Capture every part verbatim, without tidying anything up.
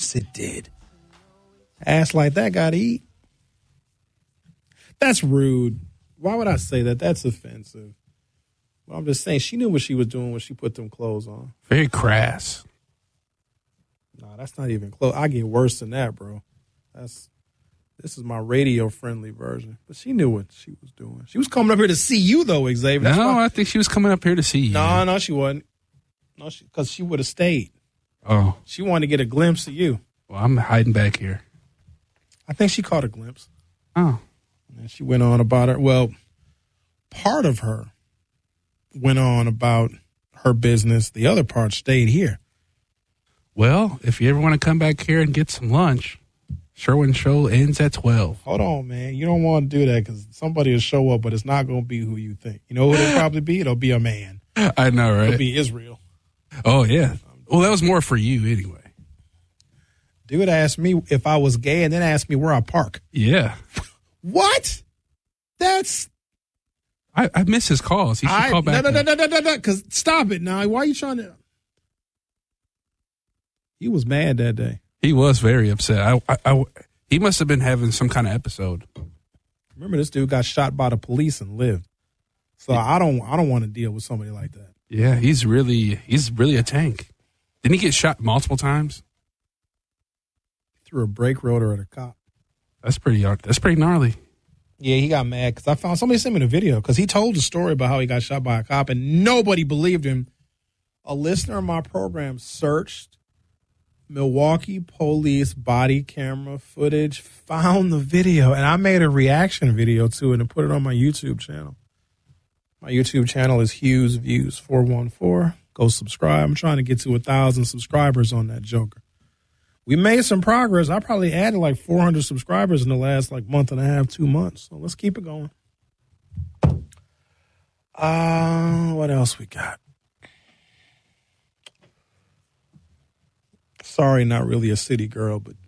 Yes, it did. Ass like that got to eat. That's rude. Why would I say that? That's offensive. Well, I'm just saying she knew what she was doing when she put them clothes on. Very crass. Nah, that's not even close. I get worse than that, bro. That's this is my radio-friendly version. But she knew what she was doing. She was coming up here to see you, though, Xavier. That's no, why. I think she was coming up here to see you. No, no, she wasn't. No, because she, 'cause she would have stayed. Oh. She wanted to get a glimpse of you. Well, I'm hiding back here. I think she caught a glimpse. Oh. And she went on about her. Well, part of her went on about her business. The other part stayed here. Well, if you ever want to come back here and get some lunch, Sherwin Show ends at twelve. Hold on, man. You don't want to do that because somebody will show up, but it's not going to be who you think. You know who it'll probably be? It'll be a man. I know, right? It'll be Israel. Oh, yeah. Well, that was more for you anyway. Dude asked me if I was gay and then asked me where I park. Yeah. What? That's... I, I miss his calls. He should I, call back. No, no, no, no, no, no, because stop it now. Why are you trying to... He was mad that day. He was very upset. I, I, I, he must have been having some kind of episode. Remember, this dude got shot by the police and lived. So yeah. I don't I don't want to deal with somebody like that. Yeah, he's really he's really a tank. Didn't he get shot multiple times? Threw a brake rotor at a cop. That's pretty that's pretty gnarly. Yeah, he got mad because I found somebody sent me the video because he told the story about how he got shot by a cop and nobody believed him. A listener of my program searched Milwaukee police body camera footage, found the video, and I made a reaction video to it and put it on my YouTube channel. My YouTube channel is Hughes Views four one four. Go subscribe. I'm trying to get to a thousand subscribers on that joker. We made some progress. I probably added like four hundred subscribers in the last like month and a half, two months. So let's keep it going. Uh, what else we got? Sorry, not really a city girl, but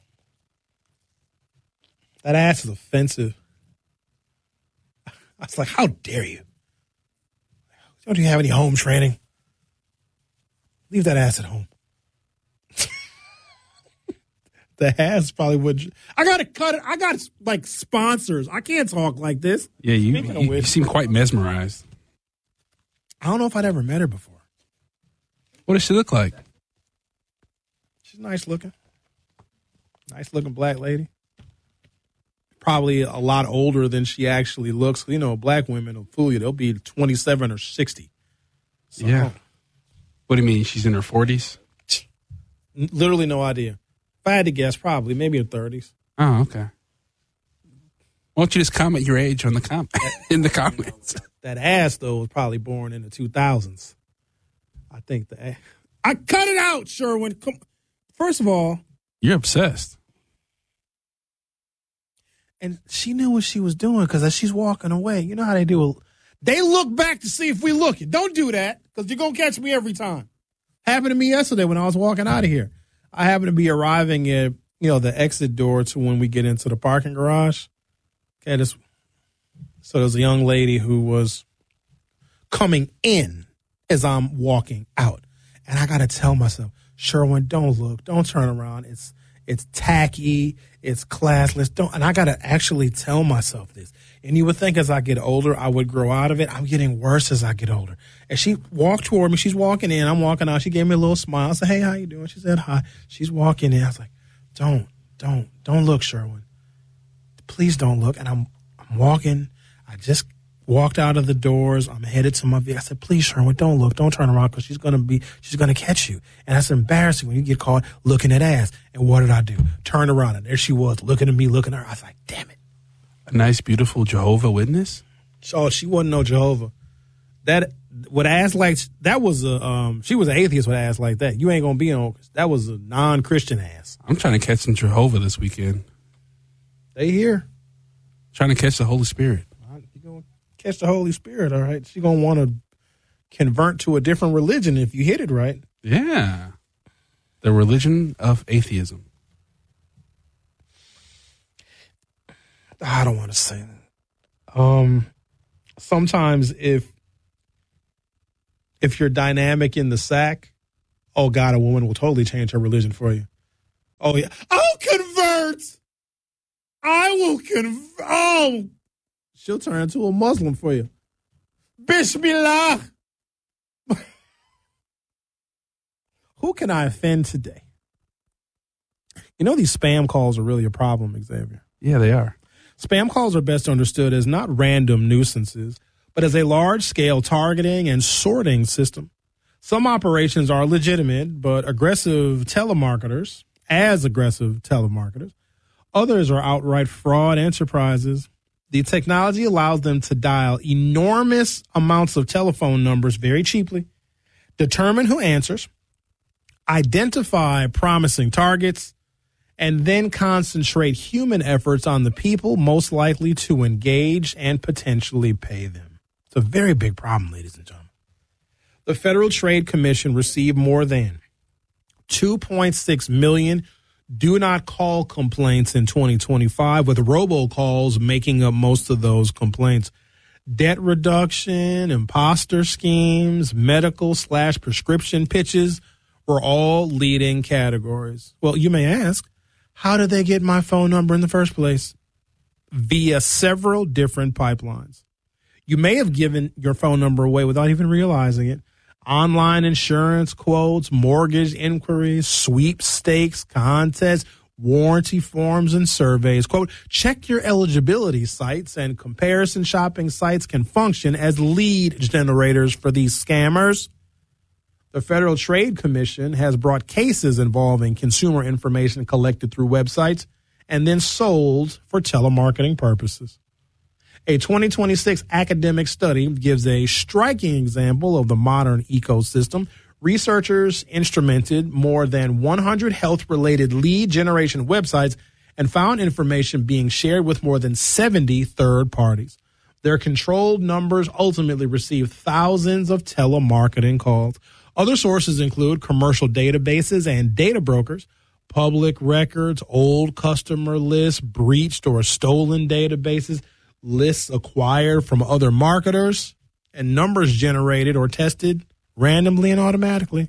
that ass is offensive. I was like, how dare you? Don't you have any home training? Leave that ass at home. The ass probably would. I got to cut it. I got like sponsors. I can't talk like this. Yeah, you, you, you seem quite mesmerized. I don't know if I'd ever met her before. What does she look like? She's nice looking. Nice looking black lady. Probably a lot older than she actually looks. You know, black women will fool you. They'll be twenty-seven or sixty. So, yeah. What do you mean? She's in her forties? Literally no idea. If I had to guess, probably. Maybe in thirties. Oh, okay. Why don't you just comment your age on the com- in the comments? That ass, though, was probably born in the two thousands. I think the ass. I cut it out, Sherwin. Come. First of all. You're obsessed. And she knew what she was doing because as she's walking away, you know how they do. They look back to see if we looking. Don't do that because you're going to catch me every time. Happened to me yesterday when I was walking out of here. I happened to be arriving at, you know, the exit door to when we get into the parking garage. Okay, this, so there's a young lady who was coming in as I'm walking out. And I got to tell myself, Sherwin, don't look. Don't turn around. It's It's tacky. It's classless. Don't, and I got to actually tell myself this. And you would think as I get older, I would grow out of it. I'm getting worse as I get older. And she walked toward me. She's walking in. I'm walking out. She gave me a little smile. I said, hey, how you doing? She said, hi. She's walking in. I was like, don't, don't, don't look, Sherwin. Please don't look. And I'm, I'm walking. I just walked out of the doors. I'm headed to my vehicle. I said, please, Sherwin, don't look. Don't turn around because she's going to be, she's going to catch you. And that's embarrassing when you get caught looking at ass. And what did I do? Turned around and there she was looking at me, looking at her. I was like, damn it. A nice, beautiful Jehovah Witness? Oh, she wasn't no Jehovah. That, with ass like, that was a, um, she was an atheist with ass like that. You ain't going to be on, that was a non-Christian ass. I'm trying to catch some Jehovah this weekend. They here. Trying to catch the Holy Spirit. You're going to catch the Holy Spirit, all right? She's going to want to convert to a different religion if you hit it right. Yeah. The religion of atheism. I don't want to say that. Um, sometimes if if you're dynamic in the sack, oh God, a woman will totally change her religion for you. Oh, yeah. I'll convert. I will convert. Oh, she'll turn into a Muslim for you. Bismillah. Who can I offend today? You know, these spam calls are really a problem, Xavier. Yeah, they are. Spam calls are best understood as not random nuisances, but as a large-scale targeting and sorting system. Some operations are legitimate, but aggressive telemarketers, as aggressive telemarketers. Others are outright fraud enterprises. The technology allows them to dial enormous amounts of telephone numbers very cheaply, determine who answers, identify promising targets, and then concentrate human efforts on the people most likely to engage and potentially pay them. It's a very big problem, ladies and gentlemen. The Federal Trade Commission received more than two point six million do not call complaints in twenty twenty-five, with robocalls making up most of those complaints. Debt reduction, imposter schemes, medical slash prescription pitches were all leading categories. Well, you may ask, how did they get my phone number in the first place? Via several different pipelines. You may have given your phone number away without even realizing it. Online insurance quotes, mortgage inquiries, sweepstakes, contests, warranty forms, and surveys. Quote, check your eligibility sites, and comparison shopping sites can function as lead generators for these scammers. The Federal Trade Commission has brought cases involving consumer information collected through websites and then sold for telemarketing purposes. A twenty twenty-six academic study gives a striking example of the modern ecosystem. Researchers instrumented more than one hundred health-related lead generation websites and found information being shared with more than seventy third parties. Their controlled numbers ultimately received thousands of telemarketing calls. Other sources include commercial databases and data brokers, public records, old customer lists, breached or stolen databases, lists acquired from other marketers, and numbers generated or tested randomly and automatically.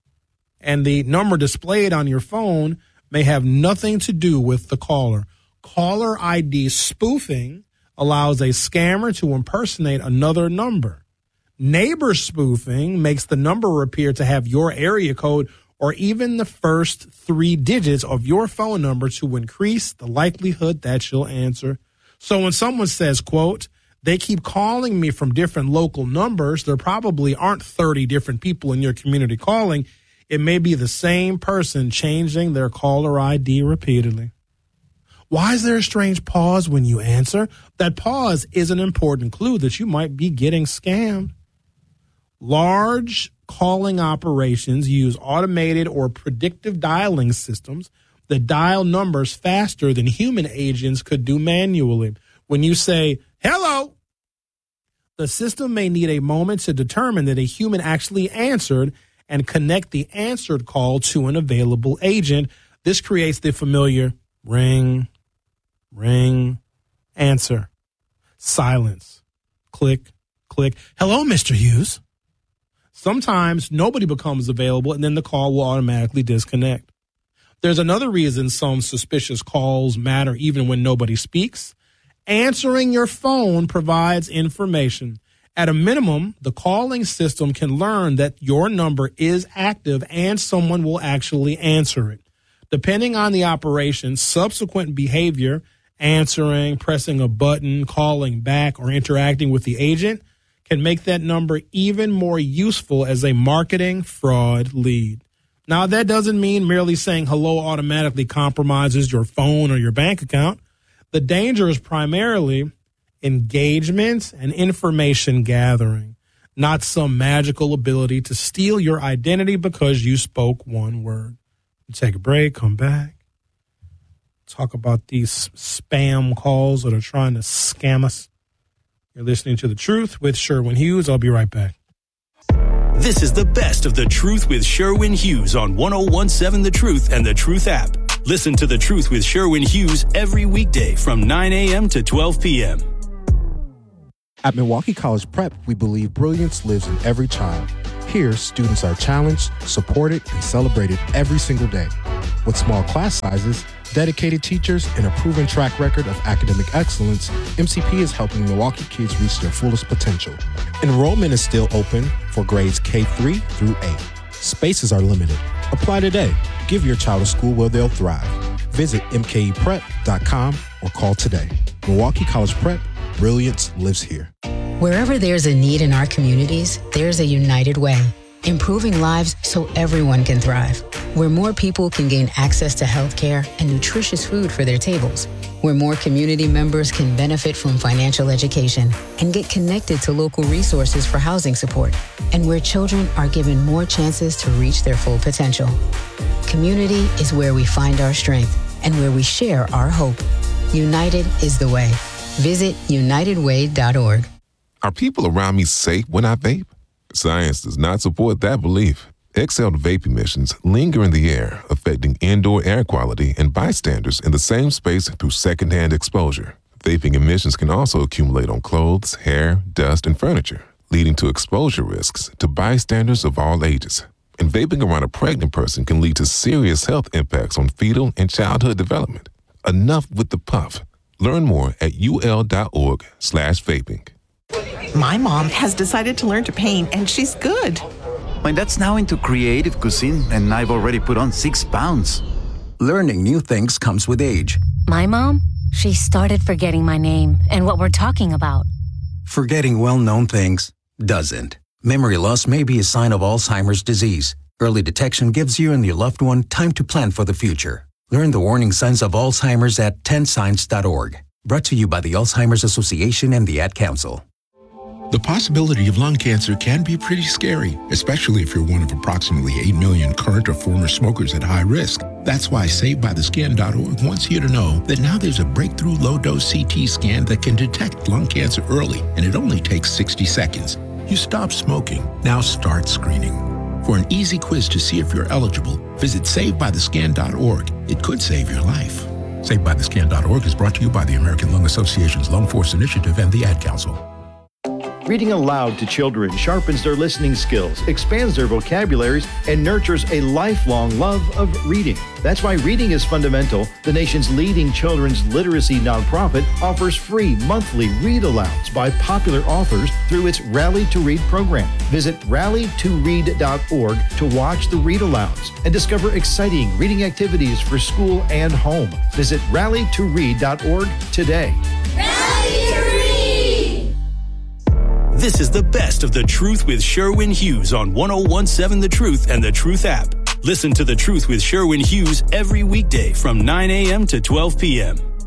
And the number displayed on your phone may have nothing to do with the caller. Caller I D spoofing allows a scammer to impersonate another number. Neighbor spoofing makes the number appear to have your area code or even the first three digits of your phone number to increase the likelihood that you'll answer. So when someone says, quote, they keep calling me from different local numbers, there probably aren't thirty different people in your community calling. It may be the same person changing their caller I D repeatedly. Why is there a strange pause when you answer? That pause is an important clue that you might be getting scammed. Large calling operations use automated or predictive dialing systems that dial numbers faster than human agents could do manually. When you say, hello, the system may need a moment to determine that a human actually answered and connect the answered call to an available agent. This creates the familiar ring, ring, answer, silence, click, click. Hello, Mister Hughes. Sometimes nobody becomes available and then the call will automatically disconnect. There's another reason some suspicious calls matter even when nobody speaks. Answering your phone provides information. At a minimum, the calling system can learn that your number is active and someone will actually answer it. Depending on the operation, subsequent behavior, answering, pressing a button, calling back, or interacting with the agent can make that number even more useful as a marketing fraud lead. Now, that doesn't mean merely saying hello automatically compromises your phone or your bank account. The danger is primarily engagement and information gathering, not some magical ability to steal your identity because you spoke one word. Take a break, come back, talk about these spam calls that are trying to scam us. You're listening to The Truth with Sherwin Hughes. I'll be right back. This is the best of The Truth with Sherwin Hughes on one oh one seven The Truth and The Truth app. Listen to The Truth with Sherwin Hughes every weekday from nine a.m. to twelve p.m. At Milwaukee College Prep, we believe brilliance lives in every child. Here, students are challenged, supported, and celebrated every single day. With small class sizes, dedicated teachers, and a proven track record of academic excellence, M C P is helping Milwaukee kids reach their fullest potential. Enrollment is still open for grades K three through eight. Spaces are limited. Apply today. Give your child a school where they'll thrive. Visit m k e prep dot com or call today. Milwaukee College Prep, brilliance lives here. Wherever there's a need in our communities, there's a United Way. Improving lives so everyone can thrive. Where more people can gain access to healthcare and nutritious food for their tables. Where more community members can benefit from financial education and get connected to local resources for housing support. And where children are given more chances to reach their full potential. Community is where we find our strength and where we share our hope. United is the way. Visit united way dot org. Are people around me safe when I vape? Science does not support that belief. Exhaled vape emissions linger in the air, affecting indoor air quality and bystanders in the same space through secondhand exposure. Vaping emissions can also accumulate on clothes, hair, dust, and furniture, leading to exposure risks to bystanders of all ages. And vaping around a pregnant person can lead to serious health impacts on fetal and childhood development. Enough with the puff. Learn more at ul.org slash vaping. My mom has decided to learn to paint, and she's good. My dad's now into creative cuisine, and I've already put on six pounds. Learning new things comes with age. My mom, she started forgetting my name and what we're talking about. Forgetting well-known things doesn't. Memory loss may be a sign of Alzheimer's disease. Early detection gives you and your loved one time to plan for the future. Learn the warning signs of Alzheimer's at ten signs dot org. Brought to you by the Alzheimer's Association and the Ad Council. The possibility of lung cancer can be pretty scary, especially if you're one of approximately eight million current or former smokers at high risk. That's why Saved By The Skin dot org wants you to know that now there's a breakthrough low-dose C T scan that can detect lung cancer early, and it only takes sixty seconds. You stop smoking, now start screening. For an easy quiz to see if you're eligible, visit Saved By The Skin dot org. It could save your life. Saved By The Skin dot org is brought to you by the American Lung Association's Lung Force Initiative and the Ad Council. Reading aloud to children sharpens their listening skills, expands their vocabularies, and nurtures a lifelong love of reading. That's why Reading is Fundamental, the nation's leading children's literacy nonprofit, offers free monthly read-alouds by popular authors through its Rally to Read program. Visit rally to read dot org to watch the read-alouds and discover exciting reading activities for school and home. Visit rally to read dot org today. Rally to Read! This is the best of The Truth with Sherwin Hughes on one oh one seven The Truth and The Truth app. Listen to The Truth with Sherwin Hughes every weekday from nine a.m. to twelve p.m.